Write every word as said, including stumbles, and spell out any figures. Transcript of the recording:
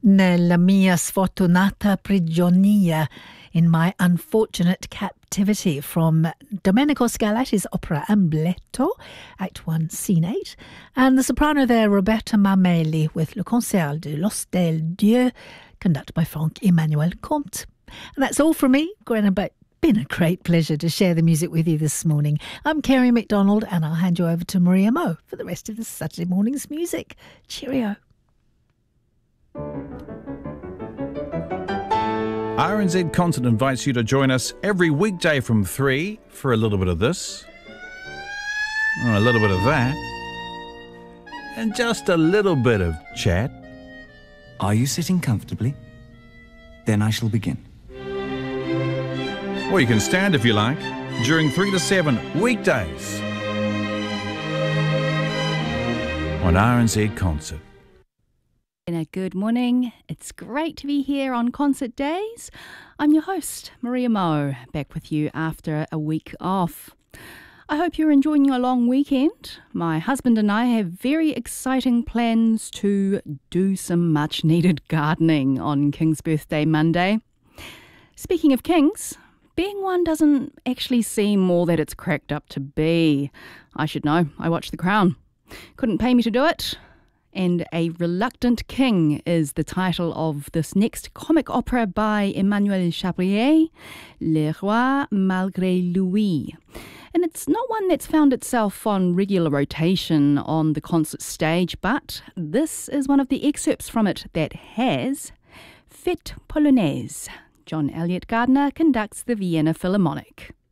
Nella mia sfortunata prigionia, in my unfortunate captivity, from Domenico Scarlatti's opera Ambletto, Act one, Scene eight, and the soprano there, Roberta Mameli, with Le Concert de l'Hostel Dieu, conducted by Franck-Emmanuel Comte. And that's all from me, Gwen, but been a great pleasure to share the music with you this morning. I'm Kerry McDonald, and I'll hand you over to Maria Mo for the rest of the Saturday morning's music. Cheerio. R N Z Concert invites you to join us every weekday from three for a little bit of this, a little bit of that, and just a little bit of chat. Are you sitting comfortably? Then I shall begin. Or you can stand if you like, during three to seven weekdays on R N Z Concert. A good morning. It's great to be here on Concert Days. I'm your host, Maria Mo, back with you after a week off. I hope you're enjoying your long weekend. My husband and I have very exciting plans to do some much needed gardening on King's Birthday Monday. Speaking of kings, being one doesn't actually seem all that it's cracked up to be. I should know. I watch The Crown. Couldn't pay me to do it. And A Reluctant King is the title of this next comic opera by Emmanuel Chabrier, Le Roi Malgré Lui. And it's not one that's found itself on regular rotation on the concert stage, but this is one of the excerpts from it that has. Fête Polonaise. John Elliott Gardner conducts the Vienna Philharmonic.